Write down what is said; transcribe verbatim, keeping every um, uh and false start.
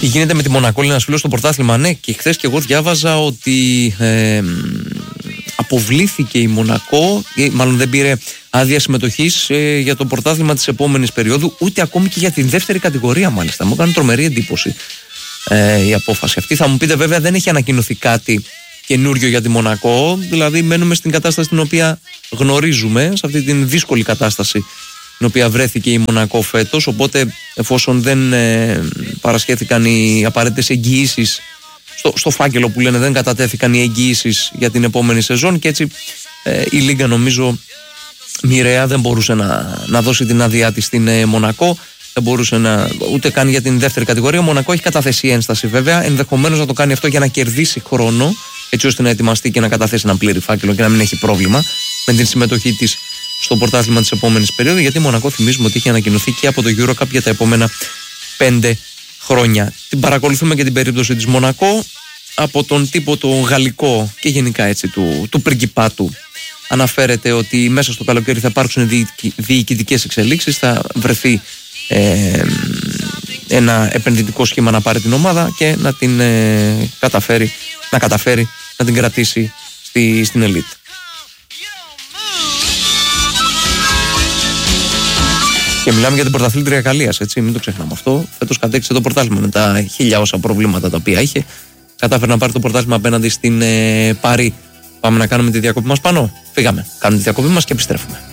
Τι γίνεται με τη Μονακό, λέει ένας φίλος στο πρωτάθλημα? Ναι, και χθες και εγώ διάβαζα ότι ε, αποβλήθηκε η Μονακό, μάλλον δεν πήρε άδεια συμμετοχής ε, για το πρωτάθλημα της επόμενης περίοδου, ούτε ακόμη και για την δεύτερη κατηγορία, μάλιστα. Μου έκανε τρομερή εντύπωση ε, η απόφαση αυτή. Θα μου πείτε, βέβαια, δεν έχει ανακοινωθεί κάτι καινούριο για τη Μονακό, δηλαδή μένουμε στην κατάσταση την οποία γνωρίζουμε, σε αυτή την δύσκολη κατάσταση την οποία βρέθηκε η Μονακό φέτος, οπότε εφόσον δεν ε, παρασχέθηκαν οι απαραίτητες εγγυήσεις στο, στο φάκελο που λένε, δεν κατατέθηκαν οι εγγυήσεις για την επόμενη σεζόν, και έτσι ε, η Λίγκα, νομίζω, μοιραία δεν μπορούσε να, να δώσει την άδειά της στην ε, Μονακό, δεν μπορούσε να, ούτε καν για την δεύτερη κατηγορία. Ο Μονακό έχει καταθέσει ένσταση, βέβαια, ενδεχομένως να το κάνει αυτό για να κερδίσει χρόνο, έτσι ώστε να ετοιμαστεί και να καταθέσει ένα πλήρη φάκελο και να μην έχει πρόβλημα με την συμμετοχή της στο πρωτάθλημα της επόμενης περίοδου, γιατί η Μονακό, θυμίζουμε, ότι είχε ανακοινωθεί και από το EuroCup για τα επόμενα πέντε χρόνια. Την παρακολουθούμε και την περίπτωση της Μονακό από τον τύπο το γαλλικό και γενικά έτσι του, του πριγκιπάτου. Αναφέρεται ότι μέσα στο καλοκαίρι θα υπάρξουν διοικητικές εξελίξεις, θα βρεθεί ε, ένα επενδυτικό σχήμα να πάρει την ομάδα και να την ε, καταφέρει, να καταφέρει να την κρατήσει στη, στην ελίτ. Και μιλάμε για την πρωταθλήτρια Γαλλίας, έτσι, μην το ξεχνάμε αυτό. Φέτος κατέκτησε το πρωτάθλημα με τα χίλια όσα προβλήματα τα οποία είχε. Κατάφερε να πάρει το πρωτάθλημα απέναντι στην ε, Παρί. Πάμε να κάνουμε τη διακοπή μας πάνω. Φύγαμε. Κάνουμε τη διακοπή μας και επιστρέφουμε.